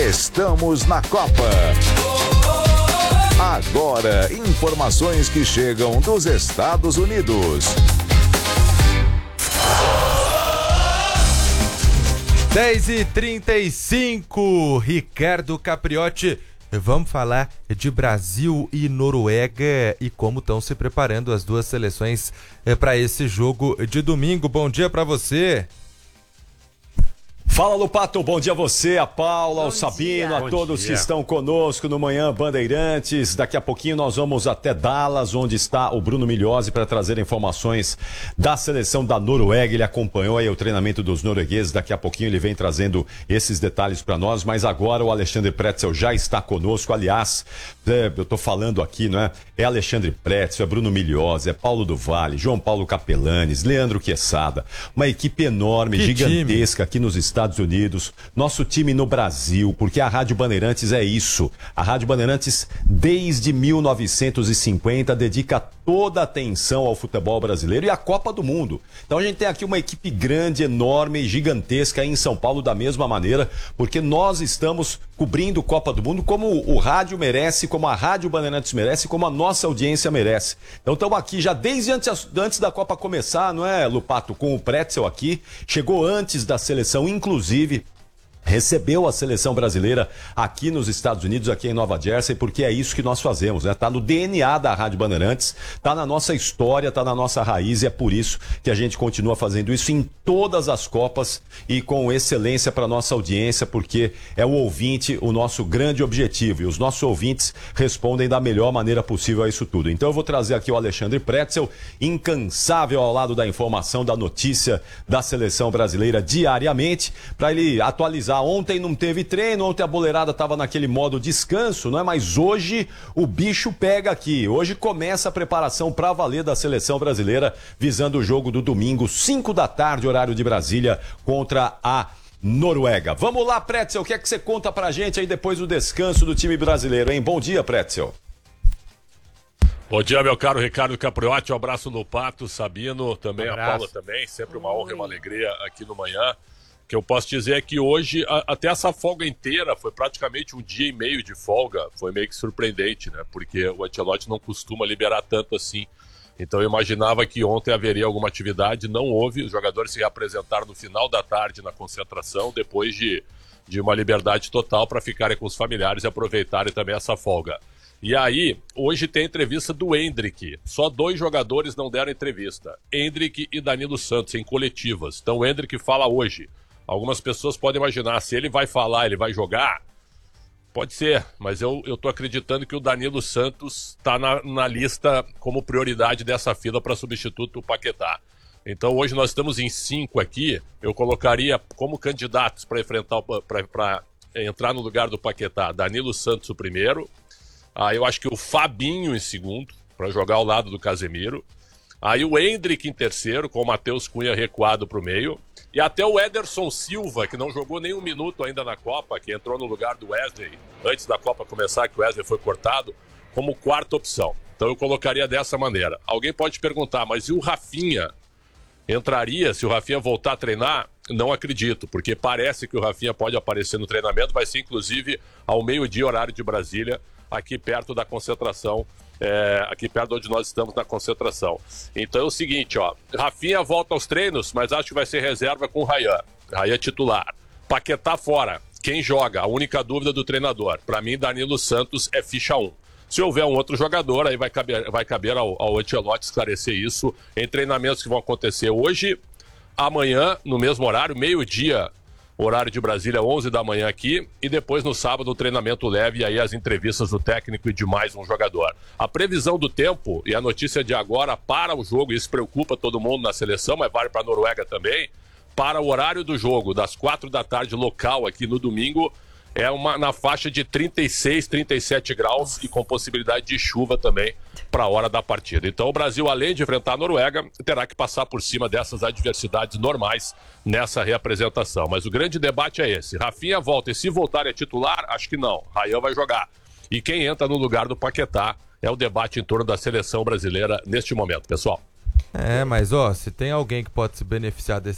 Estamos na Copa. Agora, informações que chegam dos Estados Unidos. 10h35, Ricardo Capriotti. Vamos falar de Brasil e Noruega e como estão se preparando as duas seleções para esse jogo de domingo. Bom dia para você. Fala, Lupato, bom dia a você, a Paula, ao Sabino, a todos que estão conosco no Manhã Bandeirantes. Daqui a pouquinho nós vamos até Dallas, onde está o Bruno Migliozzi para trazer informações da seleção da Noruega. Ele acompanhou aí o treinamento dos noruegueses, daqui a pouquinho ele vem trazendo esses detalhes para nós, mas agora o Alexandre Pretzel já está conosco. Aliás, eu tô falando aqui, não é? É Alexandre Pretzel, é Bruno Migliozzi, é Paulo do Vale, João Paulo Capelanes, Leandro Quesada, uma equipe enorme, gigantesca aqui nos Estados Unidos, nosso time no Brasil, porque a Rádio Bandeirantes é isso. A Rádio Bandeirantes, desde 1950, dedica toda a atenção ao futebol brasileiro e à Copa do Mundo. Então a gente tem aqui uma equipe grande, enorme, gigantesca aí em São Paulo da mesma maneira, porque nós estamos cobrindo Copa do Mundo como o rádio merece, como a Rádio Bandeirantes merece, como a nossa audiência merece. Então estamos aqui já desde antes da Copa começar, não é, Lupato? Com o Pretzel aqui, chegou antes da seleção, inclusive recebeu a seleção brasileira aqui nos Estados Unidos, aqui em Nova Jersey, porque é isso que nós fazemos, né? Tá no DNA da Rádio Bandeirantes, tá na nossa história, tá na nossa raiz, e é por isso que a gente continua fazendo isso em todas as Copas e com excelência para nossa audiência, porque é o ouvinte o nosso grande objetivo, e os nossos ouvintes respondem da melhor maneira possível a isso tudo. Então eu vou trazer aqui o Alexandre Pretzel, incansável ao lado da informação, da notícia da seleção brasileira diariamente, para ele atualizar. Ontem não teve treino, ontem a boleirada estava naquele modo descanso, não é? Mas hoje o bicho pega aqui. Hoje começa a preparação para valer da seleção brasileira, visando o jogo do domingo, 5 da tarde, horário de Brasília, contra a Noruega. Vamos lá, Pretzel, o que é que você conta pra gente aí depois do descanso do time brasileiro, hein? Bom dia, Pretzel. Bom dia, meu caro Ricardo Capriotti, um abraço no Pato, Sabino, também a Paula também, sempre uma honra e uma alegria aqui no Manhã. O que eu posso dizer é que hoje, até essa folga inteira, foi praticamente um dia e meio de folga, foi meio que surpreendente, né? Porque o Ancelotti não costuma liberar tanto assim. Então eu imaginava que ontem haveria alguma atividade, não houve, os jogadores se reapresentaram no final da tarde na concentração, depois de uma liberdade total para ficarem com os familiares e aproveitarem também essa folga. E aí, hoje tem a entrevista do Endrick. Só 2 jogadores não deram entrevista. Endrick e Danilo Santos, em coletivas. Então o Endrick fala hoje. Algumas pessoas podem imaginar, se ele vai falar, ele vai jogar? Pode ser, mas eu tô acreditando que o Danilo Santos está na lista como prioridade dessa fila para substituto do Paquetá. Então hoje nós estamos em 5 aqui, eu colocaria como candidatos para enfrentar, para entrar no lugar do Paquetá, Danilo Santos o primeiro. Eu acho que o Fabinho em segundo, para jogar ao lado do Casemiro. Aí o Endrick em terceiro, com o Matheus Cunha recuado para o meio. E até o Ederson Silva, que não jogou nem um minuto ainda na Copa, que entrou no lugar do Wesley, antes da Copa começar, que o Wesley foi cortado, como quarta opção. Então eu colocaria dessa maneira. Alguém pode perguntar, mas e o Rafinha? Entraria se o Rafinha voltar a treinar? Não acredito, porque parece que o Rafinha pode aparecer no treinamento, vai ser inclusive ao meio-dia, horário de Brasília, aqui perto da concentração, aqui perto de onde nós estamos na concentração. Então é o seguinte, ó, Rafinha volta aos treinos, mas acho que vai ser reserva com o Ryan. Ryan titular. Paquetá fora. Quem joga? A única dúvida do treinador. Para mim, Danilo Santos é ficha 1. Se houver um outro jogador, aí vai caber ao Ancelotti esclarecer isso em treinamentos que vão acontecer hoje, amanhã, no mesmo horário, meio-dia, horário de Brasília, 11 da manhã aqui, e depois no sábado o treinamento leve e aí as entrevistas do técnico e de mais um jogador. A previsão do tempo e a notícia de agora para o jogo, isso preocupa todo mundo na seleção, mas vale para a Noruega também, para o horário do jogo, das 4 da tarde local aqui no domingo, na faixa de 36, 37 graus e com possibilidade de chuva também para a hora da partida. Então o Brasil, além de enfrentar a Noruega, terá que passar por cima dessas adversidades normais nessa reapresentação. Mas o grande debate é esse. Rafinha volta, e se voltar é titular? Acho que não. Ryan vai jogar. E quem entra no lugar do Paquetá é o debate em torno da seleção brasileira neste momento, pessoal. Mas se tem alguém que pode se beneficiar desse